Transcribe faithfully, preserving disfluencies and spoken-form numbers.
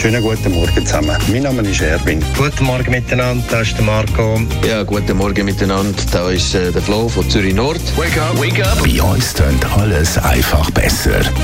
Schönen guten Morgen zusammen. Mein Name ist Erwin. Guten Morgen miteinander, da ist der Marco. Ja, guten Morgen miteinander, da ist äh, der Flo von Zürich Nord. Wake up, wake up. Bei uns tönt alles einfach besser.